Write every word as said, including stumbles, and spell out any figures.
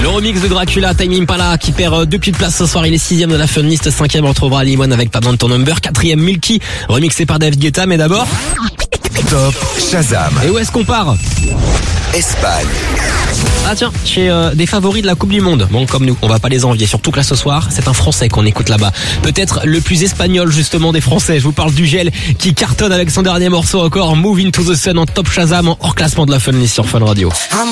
Le remix de Dracula, Tame Impala, qui perd deux petites places ce soir. Il est sixième de la Funlist, cinquième on retrouvera Limon avec Pas besoin de ton number, quatrième Milky, remixé par David Guetta, mais d'abord... Top Shazam. Et où est-ce qu'on part? Espagne. Ah tiens, chez euh, des favoris de la Coupe du Monde. Bon, comme nous, on va pas les envier. Surtout que là ce soir, c'est un Français qu'on écoute là-bas. Peut-être le plus espagnol justement des Français. Je vous parle du Gel qui cartonne avec son dernier morceau encore, Move Into the Sun en Top Shazam en hors classement de la Funlist sur Fun Radio.